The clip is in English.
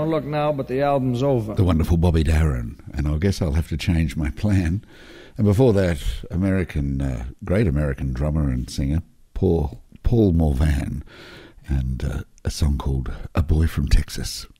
Oh, look now, but the album's over. The wonderful Bobby Darin, and I guess I'll have to change my plan. And before that, great American drummer and singer, Paul Morvan, and a song called A Boy from Texas.